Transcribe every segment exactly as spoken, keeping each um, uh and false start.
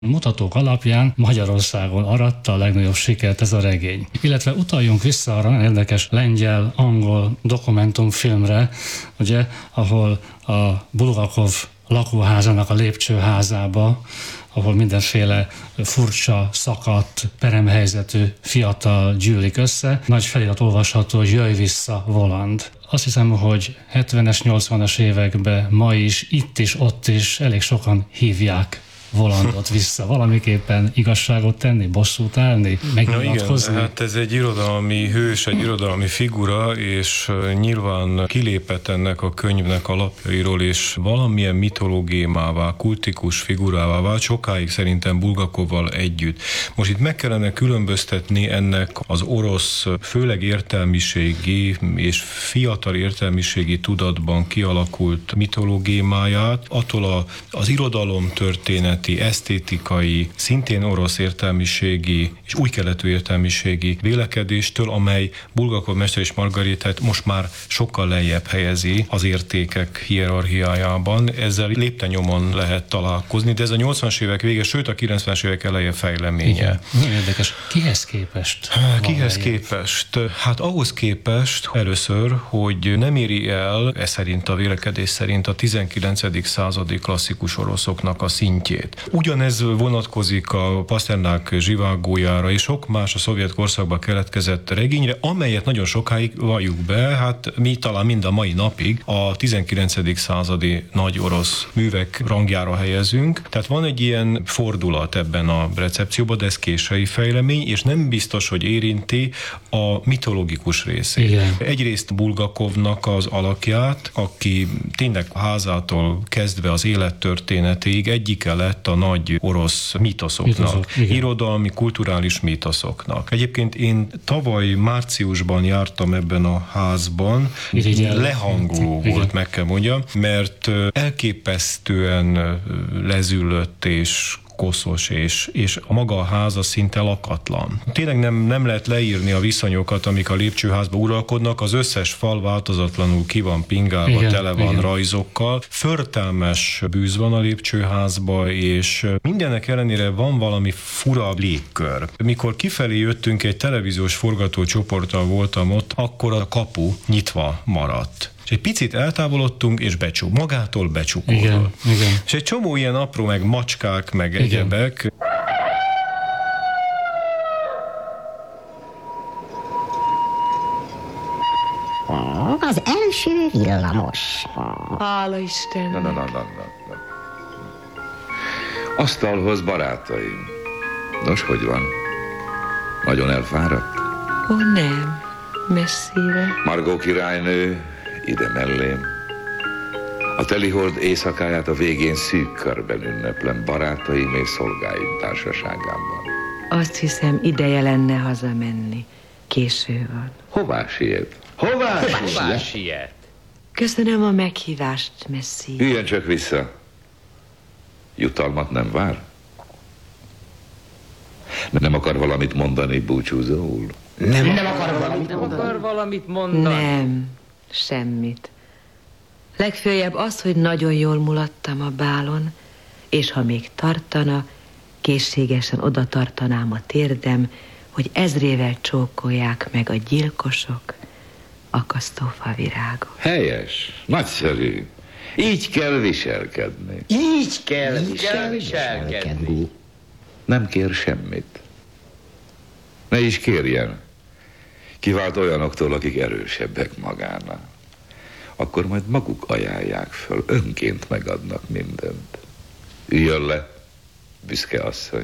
Mutatók alapján Magyarországon aratta a legnagyobb sikert ez a regény. Illetve utaljunk vissza arra érdekes lengyel-angol dokumentumfilmre, ugye, ahol a Bulgakov lakóházának a lépcsőházába, ahol mindenféle furcsa, szakadt, peremhelyzetű fiatal gyűlik össze. Nagy felirat olvasható, hogy jöjj vissza, Voland. Azt hiszem, hogy hetvenes, nyolcvanas években ma is, itt is, ott is elég sokan hívják Volandot vissza. Valamiképpen igazságot tenni, bosszút állni, megnyilatkozni. Na igen, hát ez egy irodalmi hős, egy irodalmi figura, és nyilván kilépett ennek a könyvnek a lapjairól, és valamilyen mitológiává, kultikus figurává vált, sokáig szerintem Bulgakovval együtt. Most itt meg kellene különböztetni ennek az orosz, főleg értelmiségi és fiatal értelmiségi tudatban kialakult mitológiáját, attól a, az irodalom történet, esztétikai, szintén orosz értelmiségi és új keletű értelmiségi vélekedéstől, amely Bulgakov Mester és Margaritát most már sokkal lejjebb helyezi az értékek hierarchiájában. Ezzel léptennyomon lehet találkozni, de ez a nyolcvanas évek vége, sőt a kilencvenes évek eleje fejleménye. Nagyon érdekes. Kihez képest? Kihez képest? Hát ahhoz képest először, hogy nem éri el, ez szerint a vélekedés szerint a tizenkilencedik századi klasszikus oroszoknak a szintjét. Ugyanez vonatkozik a Paszternák Zsivágójára és sok más a szovjet korszakban keletkezett regényre, amelyet nagyon sokáig, valljuk be, hát mi talán mind a mai napig a tizenkilencedik századi nagy orosz művek rangjára helyezünk. Tehát van egy ilyen fordulat ebben a recepcióban, de ez késői fejlemény, és nem biztos, hogy érinti a mitológikus részét. Igen. Egyrészt Bulgakovnak az alakját, aki tényleg házától kezdve az élettörténetéig egyike lett a nagy orosz mítoszoknak, irodalmi, kulturális mítoszoknak. Egyébként én tavaly márciusban jártam ebben a házban, Igen. lehangoló Igen. volt, meg kell mondjam, mert elképesztően lezüllött és koszos, és, és a maga a háza szinte lakatlan. Tényleg nem, nem lehet leírni a viszonyokat, amik a lépcsőházban uralkodnak, az összes fal változatlanul ki van pingálva, igen, tele van igen. rajzokkal. Förtelmes bűz van a lépcsőházban, és mindenek ellenére van valami fura légkör. Mikor kifelé jöttünk, egy televíziós forgatócsoporttal voltam ott, akkor a kapu nyitva maradt. És egy picit eltávolodtunk, és becsuk, magától becsukódott. Igen, igen. És egy csomó ilyen apró, meg macskák, meg igen. egyebek. Az első villamos. Hála Isten. Na, na, na, na, na. Asztalhoz, barátaim. Nos, hogy van? Nagyon elfáradt? Ó, nem. Messzire. Margó királynő, ide mellém. A telihold éjszakáját a végén szűk körben ünneplem barátaim és szolgáim társaságában. Azt hiszem, ideje lenne hazamenni. Késő van. Hová siet? Hová, Hová siet? Köszönöm a meghívást, Messzire. Üljön csak vissza. Jutalmat nem vár? Nem akar valamit mondani búcsúzóul? Nem, nem akar valamit nem mondani. akar valamit mondani. Nem, semmit. Legfőjebb az, hogy nagyon jól mulattam a bálon, és ha még tartana, készségesen oda tartanám a térdem, hogy ezrével csókolják meg a gyilkosok akasztófa virágot. Helyes, nagyszerű. Így kell viselkedni. Így kell, Így kell viselkedni. Nem kér semmit. Ne is kérjen. Kivált olyanoktól, akik erősebbek magánál. Akkor majd maguk ajánlják föl, önként megadnak mindent. Üljön le, büszke asszony.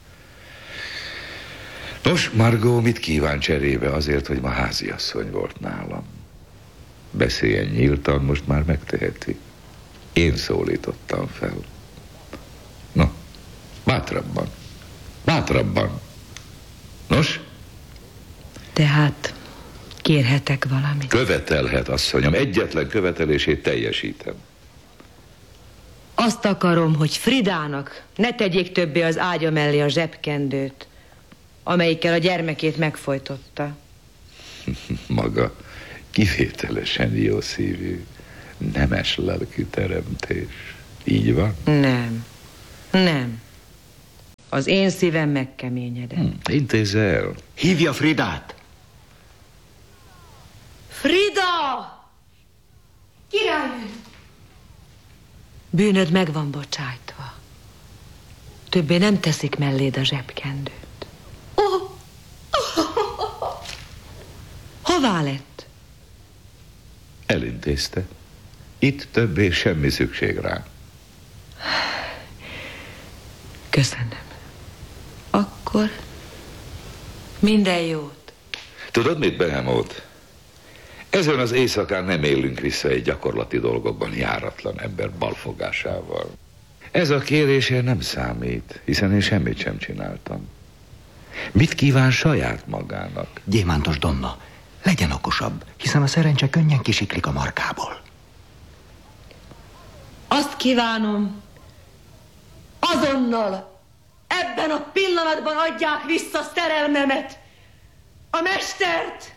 Nos, Margó, mit kíván cserébe azért, hogy ma háziasszony volt nálam? Beszéljen nyíltan, most már megteheti. Én szólítottam fel. Na, bátrabban. Bátrabban. Nos? Tehát kérhetek valamit? Követelhet, asszonyom. Egyetlen követelését teljesítem. Azt akarom, hogy Fridának ne tegyék többé az ágya mellé a zsebkendőt, amelyikkel a gyermekét megfojtotta. Maga kivételesen jó szívű, nemes lelkű teremtés. Így van? Nem, nem. Az én szívem megkeményedett. Hm, intézze el. Hívja Fridát! Frida! Királynő! Bűnöd meg van bocsájtva. Többé nem teszik melléd a zsebkendőt. Oh. Hová lett? Elintézte. Itt többé semmi szükség rá. Köszönöm. Akkor minden jót. Tudod mit, Behemoth? Ezen az éjszakán nem élünk vissza egy gyakorlati dolgokban járatlan ember balfogásával. Ez a kérésért nem számít, hiszen én semmit sem csináltam. Mit kíván saját magának? Gyémántos Donna, legyen okosabb, hiszen a szerencse könnyen kisiklik a markából. Azt kívánom, azonnal, ebben a pillanatban adják vissza szerelmemet, a mestert!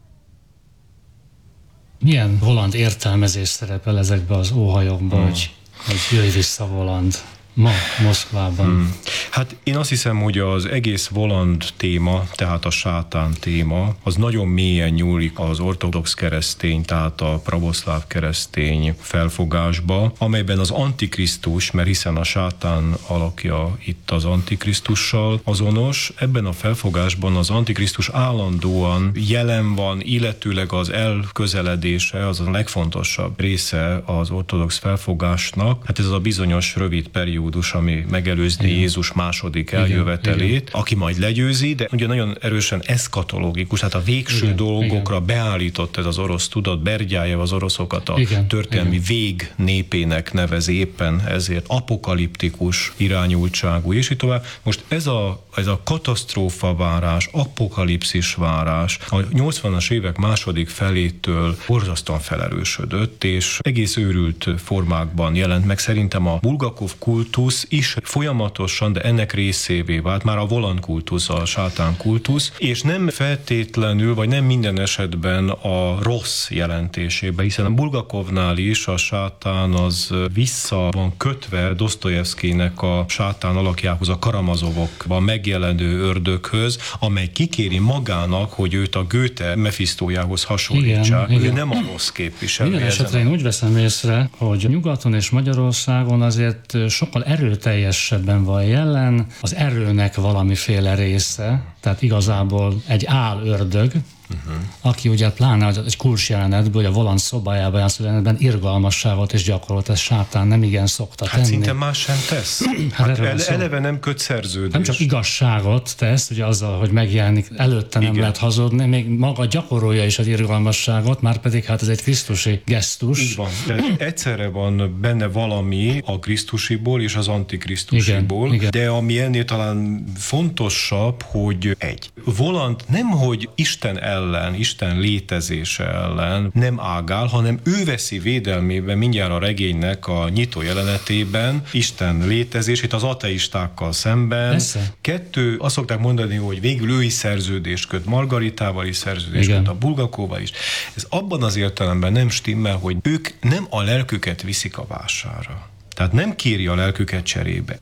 Milyen Voland értelmezés szerepel ezekbe az óhajokba, hmm. hogy, hogy jöjj vissza Voland ma Moszkvában? Hmm. Hát én azt hiszem, hogy az egész Voland téma, tehát a sátán téma, az nagyon mélyen nyúlik az ortodox keresztény, tehát a pravoszláv keresztény felfogásba, amelyben az antikrisztus, mert hiszen a sátán alakja itt az antikrisztussal azonos, ebben a felfogásban az antikrisztus állandóan jelen van, illetőleg az elközeledése az a legfontosabb része az ortodox felfogásnak. Hát ez az a bizonyos rövid periódus, ami megelőzni Jézus második eljövetelét, igen, aki majd legyőzi, de ugye nagyon erősen eszkatológikus, tehát a végső igen, dolgokra igen. beállított ez az orosz tudat, Bergyájev az oroszokat a igen, történelmi igen. vég népének nevezi, éppen ezért apokaliptikus irányultságú, és így tovább. Most ez a, ez a katasztrófa várás, apokalipszis várás a nyolcvanas évek második felétől borzasztóan felerősödött, és egész őrült formákban jelent meg. Szerintem a Bulgakov kultusz is folyamatosan, de ennek részévé vált, már a Voland kultusz, a sátán kultusz, és nem feltétlenül, vagy nem minden esetben a rossz jelentésébe, hiszen a Bulgakovnál is a sátán az vissza van kötve Dosztojevszkijnek a sátán alakjához, a Karamazovokban megjelenő ördöghöz, amely kikéri magának, hogy őt a Goethe Mephisztójához hasonlítsák. Igen, ő nem a rossz képviselő. Minden esetre én úgy veszem észre, hogy nyugaton és Magyarországon azért sokkal erőteljesebben van jelen az erőnek valamiféle része, tehát igazából egy álördög, uh-huh. aki ugye pláne egy kulcs jelenetből, hogy a Voland szobájában játszó jelenetben irgalmasságot és gyakorolt, ez sátán nem igen szokta hát tenni. Hát szinte más sem tesz. Hát ele, eleve nem köt szerződés. Nem csak igazságot tesz, ugye azzal, hogy megjelenik, előtte nem igen. lehet hazudni, még maga gyakorolja is az irgalmasságot, már pedig hát ez egy krisztusi gesztus. Így van. De egyszerre van benne valami a krisztusiból és az antikrisztusiból, igen, igen. de ami ennél talán fontosabb, hogy egy. Voland nem, hogy Isten ellen, Isten létezése ellen nem ágál, hanem ő veszi védelmébe mindjárt a regénynek a nyitó jelenetében Isten létezését az ateistákkal szemben. Persze. Kettő, azt szokták mondani, hogy végül ő is szerződést köt, Margaritával is szerződést köt, a Bulgakovval is. Ez abban az értelemben nem stimmel, hogy ők nem a lelküket viszik a vásárra. Tehát nem kéri a lelküket cserébe.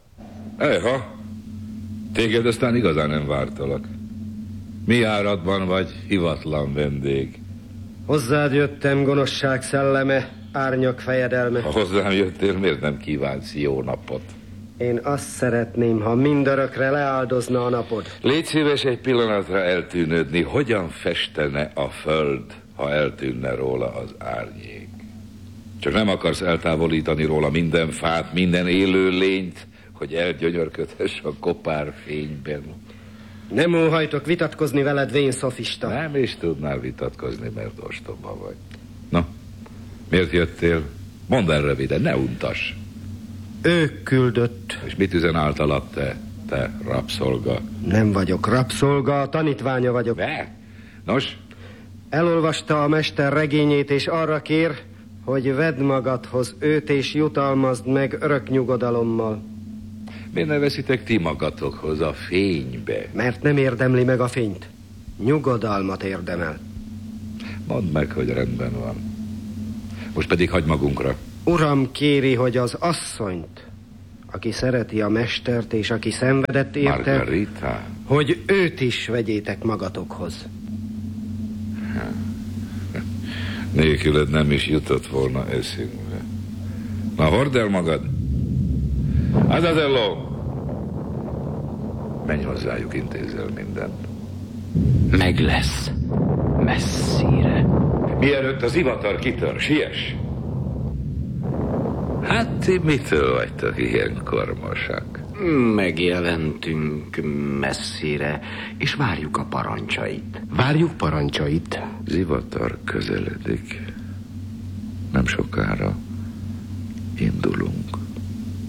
Ejha, téged aztán igazán nem vártalak. Mi áradban vagy hivatlan vendég? Hozzád jöttem, gonoszság szelleme, árnyak fejedelme. Ha hozzám jöttél, miért nem kívánsz jó napot? Én azt szeretném, ha mindörökre leáldozna a napod. Légy szíves egy pillanatra eltűnődni, hogyan festene a föld, ha eltűnne róla az árnyék. Csak nem akarsz eltávolítani róla minden fát, minden élő lényt, hogy elgyönyörködhess a kopár fényben. Nem óhajtok vitatkozni veled, vén szofista. Nem is tudnál vitatkozni, mert ostoba vagy. Na, miért jöttél? Mondd el röviden, ne untass. Ő küldött. És mit üzen általad te, te rabszolga? Nem vagyok rabszolga, tanítványa vagyok. Ne? Nos? Elolvasta a mester regényét, és arra kér, hogy vedd magadhoz őt, és jutalmazd meg örök nyugodalommal. Miért ne veszitek ti magatokhoz a fénybe? Mert nem érdemli meg a fényt. Nyugodalmat érdemel. Mondd meg, hogy rendben van. Most pedig hagyd magunkra. Uram kéri, hogy az asszonyt, a aki szereti a mestert, és aki szenvedett érte, Margarita? hogy őt is vegyétek magatokhoz. Nélküled nem is jutott volna eszünkbe. Na, hord el magad! Azazello! Menj hozzájuk, intézel mindent. Meg lesz. Messzire. Mielőtt az ivatar kitör, siess! Hát ti mitől vagytok ilyen kormosak? Megjelentünk messzire, és várjuk a parancsait. Várjuk parancsait. Zivatar közeledik. Nem sokára indulunk.